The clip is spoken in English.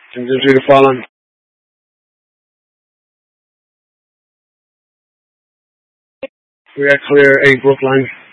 Continue to Fallen. We are clear 8 Brookline.